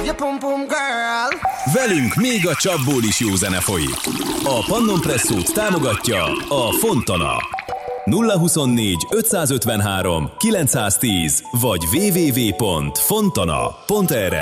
your pum pum girl. Velünk még a csapból is jó zene folyik. A Pannon Presszót támogatja a Fontana. 024 553 910 vagy www.fontana.rs.